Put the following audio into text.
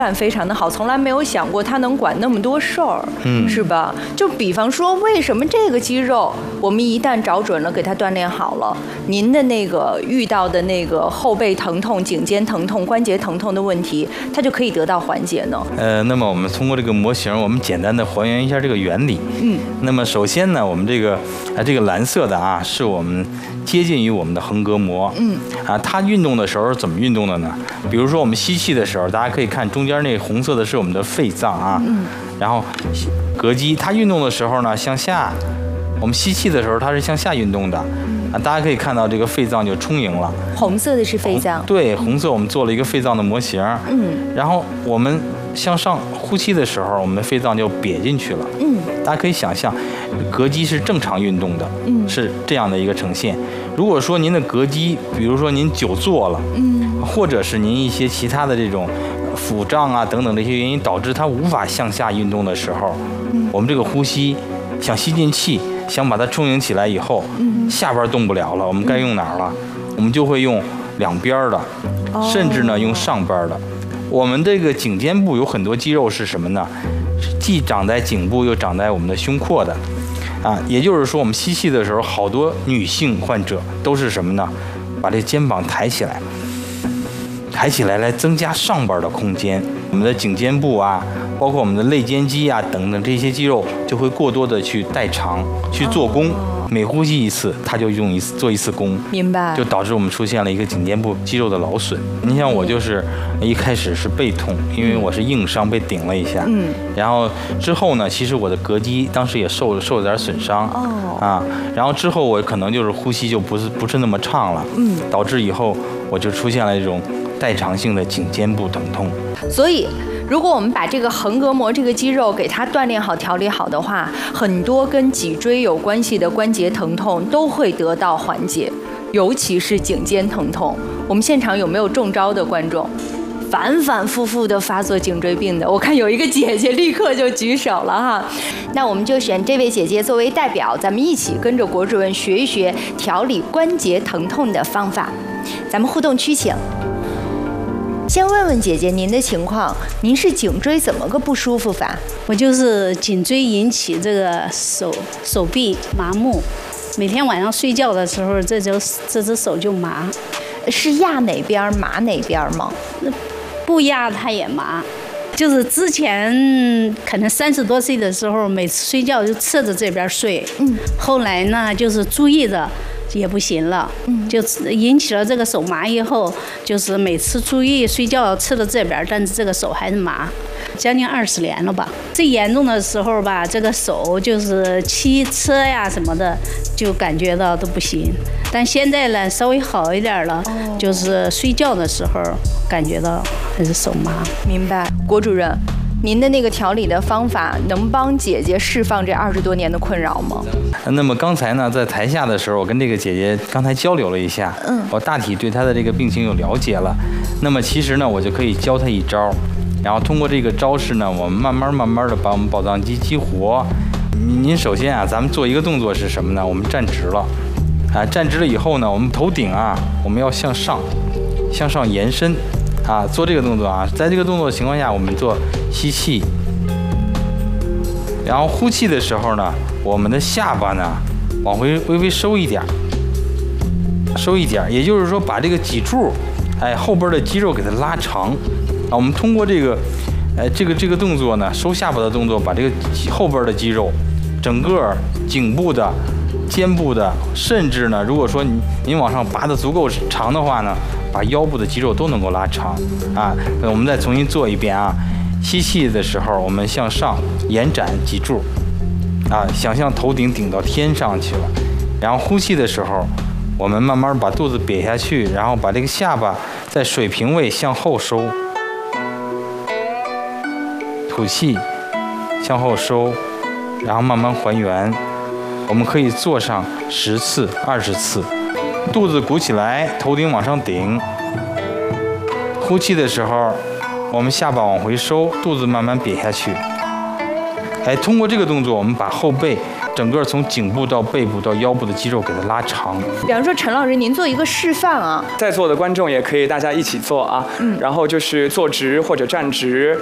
非常的好，从来没有想过他能管那么多事儿，是吧？就比方说，为什么这个肌肉我们一旦找准了，给它锻炼好了，您的那个遇到的那个后背疼痛、颈肩疼痛、关节疼痛的问题，它就可以得到缓解呢？ 那么我们通过这个模型，我们简单的还原一下这个原理。那么首先呢，我们这个蓝色的啊，是我们接近于我们的横膈膜。它运动的时候是怎么运动的呢？比如说我们吸气的时候，大家可以看中间那红色的是我们的肺脏啊。然后膈肌它运动的时候呢向下，我们吸气的时候它是向下运动的。大家可以看到这个肺脏就充盈了。 红色的是肺脏。 对，红色我们做了一个肺脏的模型。然后我们向上呼气的时候，我们的肺脏就瘪进去了。大家可以想象，膈肌是正常运动的，是这样的一个呈现。如果说您的膈肌，比如说您久坐了，或者是您一些其他的这种腹胀啊等等这些原因导致它无法向下运动的时候，我们这个呼吸想吸进气，想把它充盈起来以后，下边动不了了，我们该用哪儿了？我们就会用两边的，甚至呢用上边的。我们这个颈肩部有很多肌肉是什么呢？既长在颈部又长在我们的胸廓的，也就是说我们吸气的时候，好多女性患者都是什么呢？把这肩膀抬起来，来增加上边的空间。我们的颈肩部啊，包括我们的肋间肌啊等等这些肌肉就会过多的去代偿，去做功。每呼吸一次，它就做一次功， 明白？ 就导致我们出现了一个颈肩部肌肉的劳损。你像我就是一开始是背痛，因为我是硬伤被顶了一下，然后之后呢，其实我的膈肌当时也受了点损伤，然后之后我可能就是呼吸就不是那么畅了，导致以后我就出现了这种代偿性的颈肩部疼痛。 所以如果我们把这个横膈膜这个肌肉给它锻炼好、调理好的话，很多跟脊椎有关系的关节疼痛都会得到缓解，尤其是颈肩疼痛。我们现场有没有中招的观众？反反复复的发作颈椎病的，我看有一个姐姐立刻就举手了哈。那我们就选这位姐姐作为代表，咱们一起跟着国主任学一学调理关节疼痛的方法。咱们互动区请。先问问姐姐您的情况，您是颈椎怎么个不舒服法？ 我就是颈椎引起这个手臂麻木，每天晚上睡觉的时候，这只手就麻。 是压哪边麻哪边吗？ 不压它也麻。就是之前可能30多岁的时候，每次睡觉就侧着这边睡。后来呢，就是注意的。也不行了，就引起了这个手麻以后，就是每次注意睡觉侧着这边，但是这个手还是麻，将近20年了吧。最严重的时候吧，这个手就是骑车呀什么的，就感觉到都不行。但现在呢，稍微好一点了，就是睡觉的时候感觉到还是手麻。 明白，郭主任。您的那个调理的方法能帮姐姐释放这20多年的困扰吗？ 那么刚才呢，在台下的时候，我跟这个姐姐刚才交流了一下，我大体对她的这个病情有了解了。那么其实呢，我就可以教她一招，然后通过这个招式呢，我们慢慢的把我们宝藏肌激活。您首先啊，咱们做一个动作是什么呢？我们站直了，站直了以后呢，我们头顶啊，我们要向上延伸。做这个动作啊，在这个动作的情况下，我们做吸气，然后呼气的时候呢，我们的下巴呢往回微微收一点，也就是说把这个脊柱，后边的肌肉给它拉长。我们通过这个动作呢，收下巴的动作，把这个后边的肌肉，整个颈部的、肩部的，甚至呢，如果说您往上拔得足够长的话呢，把腰部的肌肉都能够拉长。我们再重新做一遍啊。吸气的时候，我们向上延展脊柱，想象头顶顶到天上去了。然后呼气的时候，我们慢慢把肚子瘪下去，然后把这个下巴在水平位向后收。吐气，向后收，然后慢慢还原。我们可以做上10次、20次。肚子鼓起来，头顶往上顶。呼气的时候，我们下巴往回收，肚子慢慢瘪下去。通过这个动作，我们把后背整个从颈部到背部到腰部的肌肉给它拉长。 比方说，陈老师，您做一个示范啊。 在座的观众也可以大家一起做啊。然后就是坐直或者站直，